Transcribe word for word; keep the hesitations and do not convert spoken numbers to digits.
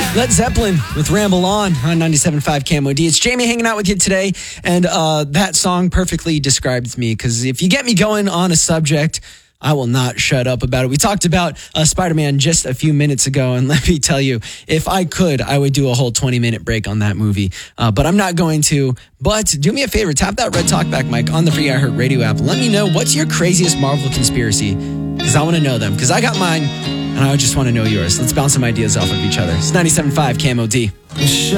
Led Zeppelin with Ramble On on ninety-seven point five K M O D. It's Jamie hanging out with you today, and uh, that song perfectly describes me, because if you get me going on a subject, I will not shut up about it. We talked about uh, Spider-Man just a few minutes ago, and let me tell you, if I could, I would do a whole twenty-minute break on that movie, uh, but I'm not going to. But do me a favor, tap that red talkback mic on the free iHeartRadio app. Let me know, what's your craziest Marvel conspiracy, because I want to know them, because I got mine, and I just want to know yours. Let's bounce some ideas off of each other. It's ninety-seven point five K M O D.